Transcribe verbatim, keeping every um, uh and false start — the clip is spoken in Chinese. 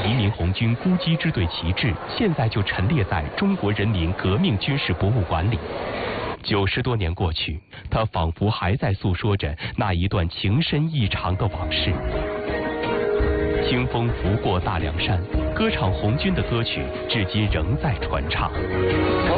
黎明红军攻击支队旗帜，现在就陈列在中国人民革命军事博物馆里。九十多年过去，它仿佛还在诉说着那一段情深意长的往事。清风拂过大凉山，歌唱红军的歌曲至今仍在传唱。